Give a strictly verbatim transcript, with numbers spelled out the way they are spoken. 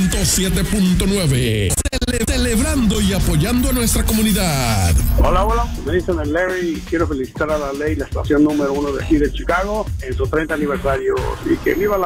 ciento siete punto nueve. Cele- celebrando y apoyando a nuestra comunidad. Hola, hola, me dicen el Larry y quiero felicitar a La Ley, la estación número uno de aquí de Chicago, en su treinta aniversario, y que viva la